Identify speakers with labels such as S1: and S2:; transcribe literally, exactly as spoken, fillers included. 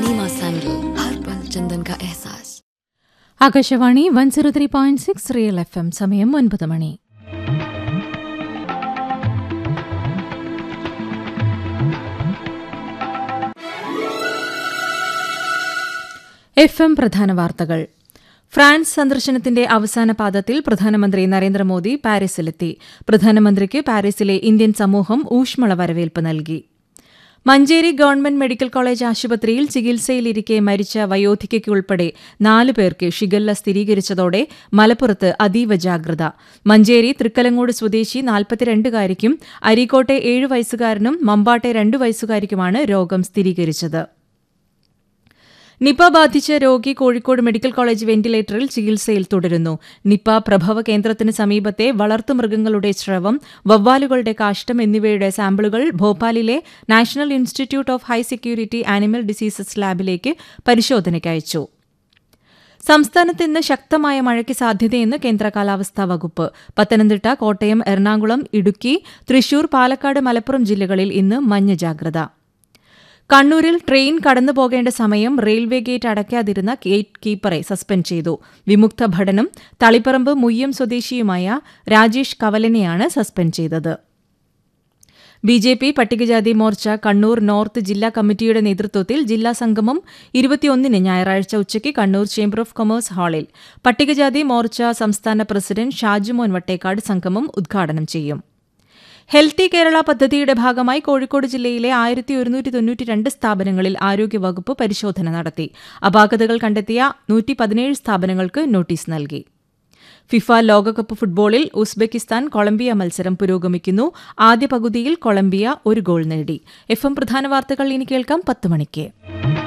S1: नीमा sandal, हर पल चंदन का एहसास.
S2: Akashvani one zero three point six real F M. സമയം ഒൻപത് മണി. എഫ് എം പ്രധാന വാർത്തകൾ. ഫ്രാൻസ് സന്ദർശനത്തിന്റെ അവസാന പാദത്തിൽ പ്രധാനമന്ത്രി നരേന്ദ്രമോദി പാരീസിലെത്തി. പ്രധാനമന്ത്രിക്ക് പാരീസിലെ ഇന്ത്യൻ സമൂഹം ഊഷ്മള വരവേൽപ്പ് നൽകി. മഞ്ചേരി ഗവൺമെന്റ് മെഡിക്കൽ കോളേജ് ആശുപത്രിയിൽ ചികിത്സയിലിരിക്കെ മരിച്ച വയോധികയ്ക്കുൾപ്പെടെ നാല് പേർക്ക് ഷിഗല്ല സ്ഥിരീകരിച്ചതോടെ മലപ്പുറത്ത് അതീവ ജാഗ്രത. മഞ്ചേരി തൃക്കലങ്ങോട് സ്വദേശി നാൽപ്പത്തിരണ്ടുകാരിക്കും അരീക്കോട്ടെ ഏഴു വയസ്സുകാരനും മമ്പാട്ടെ രണ്ടു വയസ്സുകാരിക്കുമാണ് രോഗം സ്ഥിരീകരിച്ചത്. നിപ ബാധിച്ച രോഗി കോഴിക്കോട് മെഡിക്കൽ കോളേജ് വെന്റിലേറ്ററിൽ ചികിത്സയിൽ തുടരുന്നു. നിപ പ്രഭവ കേന്ദ്രത്തിന് സമീപത്തെ വളർത്തുമൃഗങ്ങളുടെ സ്രവം, വവ്വാലുകളുടെ കാഷ്ടം എന്നിവയുടെ സാമ്പിളുകൾ ഭോപ്പാലിലെ national institute of high security animal diseases ലാബിലേക്ക് പരിശോധനയ്ക്ക് അയച്ചു. സംസ്ഥാനത്ത് ഇന്ന് ശക്തമായ മഴയ്ക്ക് സാധ്യതയെന്ന് കേന്ദ്ര കാലാവസ്ഥാ വകുപ്പ്. പത്തനംതിട്ട, കോട്ടയം, എറണാകുളം, ഇടുക്കി, തൃശൂർ, പാലക്കാട്, മലപ്പുറം ജില്ലകളിൽ ഇന്ന് മഞ്ഞ ജാഗ്രത. കണ്ണൂരിൽ ട്രെയിൻ കടന്നുപോകേണ്ട സമയം റെയിൽവേ ഗേറ്റ് അടയ്ക്കാതിരുന്ന ഗേറ്റ് കീപ്പറെ സസ്പെൻഡ് ചെയ്തു. വിമുക്ത ഭടനും തളിപ്പറമ്പ് മുയ്യം സ്വദേശിയുമായ രാജേഷ് കവലനെയാണ് സസ്പെൻഡ് ചെയ്തത്. ബി ജെ പി പട്ടികജാതി മോർച്ച കണ്ണൂർ നോർത്ത് ജില്ലാ കമ്മിറ്റിയുടെ നേതൃത്വത്തിൽ ജില്ലാ സംഗമം ഇരുപത്തിയൊന്നിന് ഞായറാഴ്ച ഉച്ചയ്ക്ക് കണ്ണൂർ ചേംബർ ഓഫ് കൊമേഴ്സ് ഹാളിൽ. പട്ടികജാതി മോർച്ച സംസ്ഥാന പ്രസിഡന്റ് ഷാജുമോൻ വട്ടേക്കാട് സംഗമം ഉദ്ഘാടനം ചെയ്യും. ഹെൽത്തി കേരള പദ്ധതിയുടെ ഭാഗമായി കോഴിക്കോട് ജില്ലയിലെ ആയിരത്തി ഒരുന്നൂറ്റി തൊണ്ണൂറ്റി രണ്ട് സ്ഥാപനങ്ങളിൽ ആരോഗ്യവകുപ്പ് പരിശോധന നടത്തി. അപാകതകൾ കണ്ടെത്തിയ നൂറ്റി പതിനേഴ് സ്ഥാപനങ്ങൾക്ക് നോട്ടീസ് നൽകി. ഫിഫ ലോകകപ്പ് ഫുട്ബോളിൽ ഉസ്ബെക്കിസ്ഥാൻ കൊളംബിയ മത്സരം പുരോഗമിക്കുന്നു. ആദ്യ പകുതിയിൽ കൊളംബിയ ഒരു ഗോൾ നേടി. എഫ് എം പ്രധാന വാർത്തകൾ ഇനി കേൾക്കാം പത്ത് മണിക്ക്.